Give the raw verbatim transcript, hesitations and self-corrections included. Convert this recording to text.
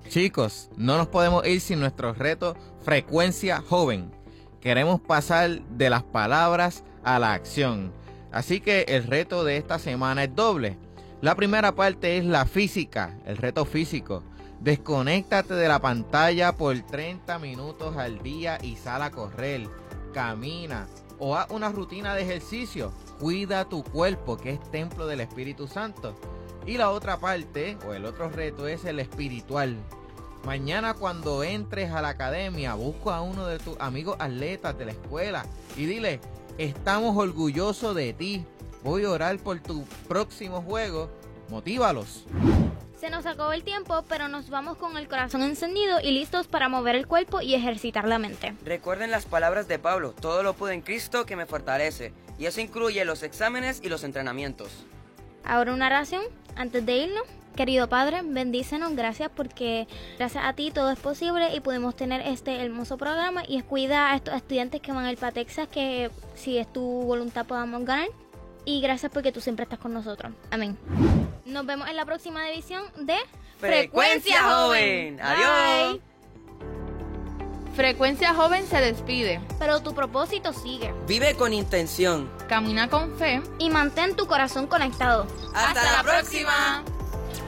Chicos, no nos podemos ir sin nuestro reto Frecuencia Joven. Queremos pasar de las palabras a la acción. Así que el reto de esta semana es doble. La primera parte es la física, el reto físico. Desconéctate de la pantalla por treinta minutos al día y sal a correr, camina o haz una rutina de ejercicio. Cuida tu cuerpo, que es templo del Espíritu Santo. Y la otra parte, o el otro reto, es el espiritual. Mañana cuando entres a la academia, busca a uno de tus amigos atletas de la escuela y dile, estamos orgullosos de ti, voy a orar por tu próximo juego, motívalos. Se nos acabó el tiempo, pero nos vamos con el corazón encendido y listos para mover el cuerpo y ejercitar la mente. Recuerden las palabras de Pablo, todo lo puedo en Cristo que me fortalece, y eso incluye los exámenes y los entrenamientos. Ahora una oración antes de irnos. Querido Padre, bendícenos, gracias porque gracias a ti todo es posible y pudimos tener este hermoso programa y cuida a estos estudiantes que van a ir para Texas, que si es tu voluntad podamos ganar. Y gracias porque tú siempre estás con nosotros. Amén. Nos vemos en la próxima edición de Frecuencia Joven. Adiós. Bye. Frecuencia Joven se despide. Pero tu propósito sigue. Vive con intención. Camina con fe. Y mantén tu corazón conectado. ¡Hasta, Hasta la próxima!